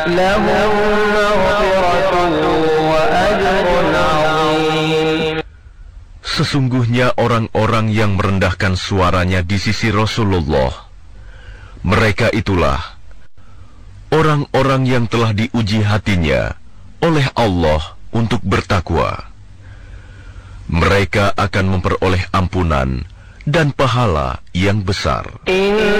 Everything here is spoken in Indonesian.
لهم مغفرة وأجر عظيم. Sesungguhnya orang-orang yang merendahkan suaranya di sisi Rasulullah, mereka itulah orang-orang yang telah diuji hatinya oleh Allah untuk bertakwa. Mereka akan memperoleh ampunan dan pahala yang besar.